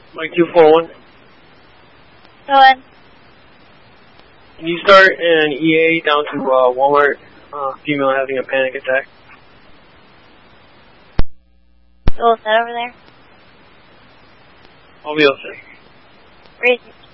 Mike 241. Go ahead. Can you start an EA down to Walmart, female having a panic attack? So is that over there? I'll be able to say. Raise your